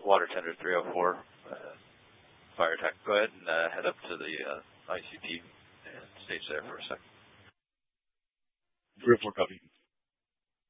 Water Tender 304, fire attack. Go ahead and head up to the ICP and stage there for a second. 304 copy.